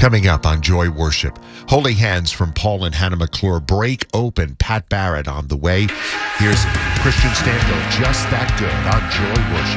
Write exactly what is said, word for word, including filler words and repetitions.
Coming up on Joy Worship, Holy Hands from Paul and Hannah McClure break open. Pat Barrett on the way. Here's Christian Stanfield, Just That Good on Joy Worship.